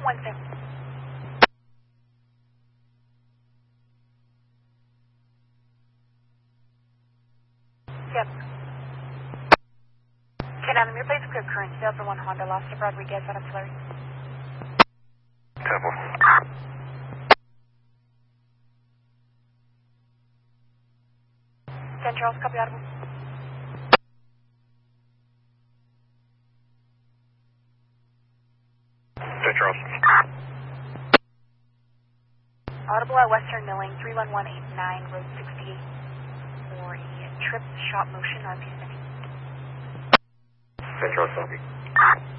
Wednesday. Yep. Okay, now, your place clear current. Sales for 1 Honda, Los Rodriguez, out of Tulare. Temple. San Charles, copy audible. St. Charles. Audible at Western Milling, 31189, Road 68, for a trip shop motion RP. St. Charles, copy.